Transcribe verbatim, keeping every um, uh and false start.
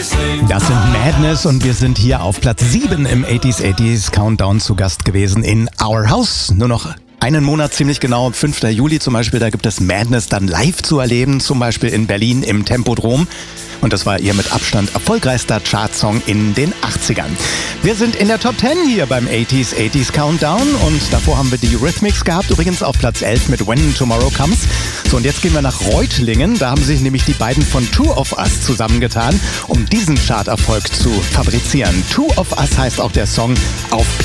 Das sind Madness und wir sind hier auf Platz sieben im achtziger achtziger Countdown zu Gast gewesen in Our House. Nur noch einen Monat ziemlich genau, fünfter Juli zum Beispiel, da gibt es Madness dann live zu erleben, zum Beispiel in Berlin im Tempodrom. Und das war ihr mit Abstand erfolgreichster Chartsong in den achtzigern. Wir sind in der Top zehn hier beim achtziger achtziger Countdown und davor haben wir die Eurythmics gehabt, übrigens auf Platz elf mit When Tomorrow Comes. So, und jetzt gehen wir nach Reutlingen, da haben sich nämlich die beiden von Two of Us zusammengetan, um diesen Charterfolg zu fabrizieren. Two of Us heißt auch der Song auf